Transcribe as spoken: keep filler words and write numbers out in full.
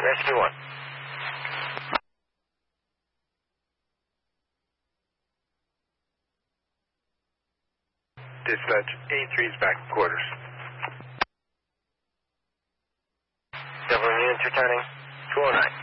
Rescue one. Dispatch, A three is back in quarters. Several units returning. two oh nine.